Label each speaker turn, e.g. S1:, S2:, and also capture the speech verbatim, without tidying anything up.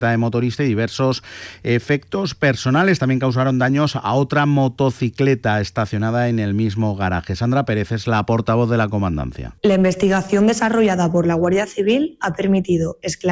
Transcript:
S1: de motorista y diversos efectos personales. También causaron daños a otra motocicleta estacionada en el mismo garaje. Sandra Pérez es la portavoz de la comandancia.
S2: La investigación desarrollada por la Guardia Civil ha permitido esclarecer